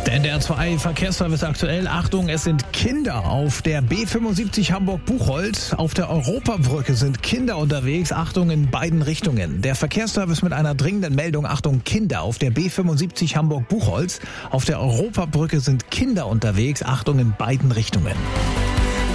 Der NDR 2 Verkehrsservice aktuell. Achtung, es sind Kinder auf der B75 Hamburg-Buchholz. Auf der Europabrücke sind Kinder unterwegs. Achtung in beiden Richtungen. Der Verkehrsservice mit einer dringenden Meldung. Achtung, Kinder auf der B75 Hamburg-Buchholz. Auf der Europabrücke sind Kinder unterwegs. Achtung in beiden Richtungen.